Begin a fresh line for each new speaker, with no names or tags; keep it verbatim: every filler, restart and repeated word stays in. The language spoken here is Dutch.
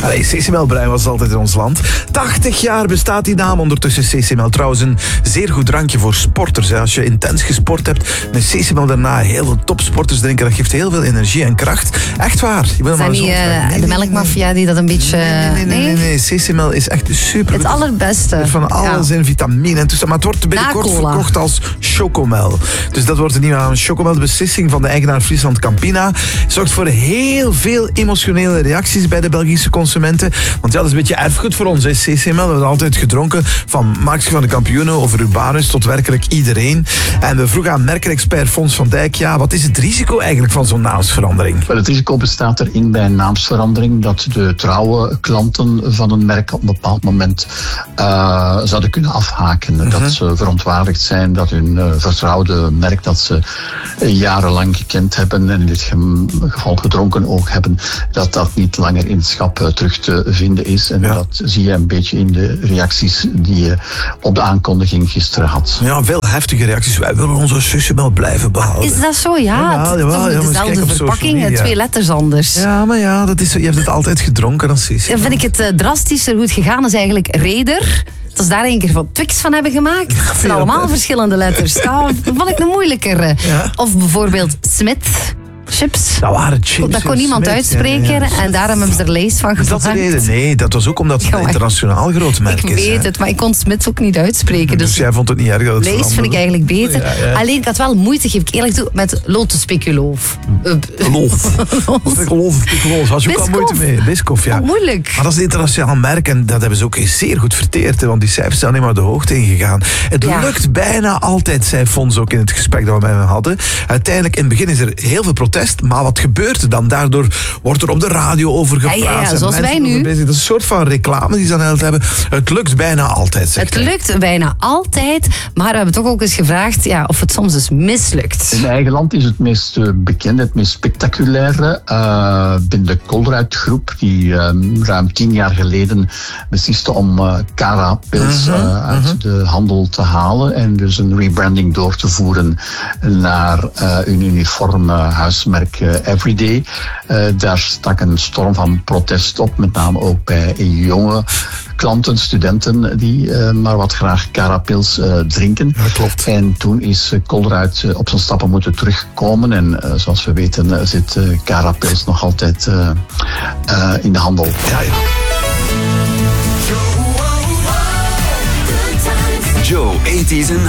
Allee, C C M L-bruin was altijd in ons land. tachtig jaar bestaat die naam ondertussen. C C M L trouwens een zeer goed drankje voor sporters. Als je intens gesport hebt, met C C M L daarna heel veel topsporters drinken. Dat geeft heel veel energie en kracht. Echt waar. Je
Zijn maar die uh, nee, de melkmafia die dat een beetje...
Nee, nee, nee. nee, nee, nee. C C M L is echt super.
Het allerbeste.
Van alles ja. in vitamine en toestaan. Maar het wordt binnenkort verkocht als Chocomel. Dus dat wordt de nieuwe naam. Chocomel, de beslissing van de eigenaar Friesland Campina, zorgt voor heel veel emotionele reacties bij de Belgische consumenten. Want ja, dat is een beetje erfgoed voor ons. Hè. C C M L, we hebben altijd gedronken van Max van de Kampioenen over Urbanus tot werkelijk iedereen. En we vroegen aan merkenexpert Fons van Dijk, ja, wat is het risico eigenlijk van zo'n naamsverandering?
Wel, het risico bestaat erin bij een naamsverandering dat de trouwe klanten van een merk op een bepaald moment uh, zouden kunnen afhaken. Mm-hmm. Dat ze verontwaardigd zijn dat hun uh, vertrouwde merk dat ze uh, jarenlang gekend hebben en in dit geval gedronken ook hebben, dat dat niet langer in het schap uh, terug te vinden is. En ja. dat zie je een beetje in de reacties die je op de aankondiging gisteren had.
Ja, veel heftige reacties. Wij willen onze C C M L blijven behouden.
Is dat zo? Ja, ja, het, jawel, ja dezelfde verpakking, twee letters anders.
Ja, maar ja, dat is, je hebt het altijd gedronken als C C M L.
Dan vind ik het uh, drastischer hoe het gegaan is eigenlijk Raider. Dat ze daar een keer van Twix van hebben gemaakt. Het zijn allemaal verschillende letters. Ja, dat vond ik een moeilijker. Ja. Of bijvoorbeeld Smith. Chips.
Dat waren chips.
Dat kon niemand Smith, uitspreken ja, ja. en daarom hebben ze er Lay's van gevangen.
Is dat de reden? Nee, dat was ook omdat het een internationaal groot merk is.
Ik weet hè. het, maar ik kon Smith ook niet uitspreken. Dus,
dus jij vond het niet erg dat het
Lay's
veranderde?
vind ik eigenlijk beter.
Ja, ja.
Alleen ik had wel moeite, geef ik eerlijk toe, met Lotus Speculoof.
Loof. Speculoof, Speculoof. Had je ook al moeite mee. Biscoff, ja.
Oh, moeilijk.
Maar dat is een internationaal merk en dat hebben ze ook zeer goed verteerd. Hè, want die cijfers zijn alleen maar de hoogte ingegaan. Het ja. lukt bijna altijd, zei Fons ook in het gesprek dat we met hem hadden. Uiteindelijk, in het begin is er heel veel protest, maar wat gebeurt er dan? Daardoor wordt er op de radio over gepraat.
Ja, ja, ja, zoals wij nu.
Dat is een soort van reclame die ze dan heel hebben. Het lukt bijna altijd, zegt
Het hij. lukt bijna altijd, maar we hebben toch ook eens gevraagd ja, of het soms dus mislukt.
In eigen land is het meest uh, bekende, het meest spectaculaire uh, binnen de Colruyt groep, die uh, ruim tien jaar geleden besliste om uh, Cara-pils uh-huh, uh, uit uh-huh. de handel te halen en dus een rebranding door te voeren naar uh, een uniform uh, huismerk uh, Everyday. Uh, daar stak een storm van protest op, met name ook bij jonge klanten, studenten die uh, maar wat graag Cara-pils uh, drinken.
Ja, klopt.
En toen is uh, Colruyt uh, op zijn stappen moeten terugkomen en uh, zoals we weten uh, zit uh, Cara-pils nog altijd uh, uh, in de handel.
Ja, ja.
Joe, eighties en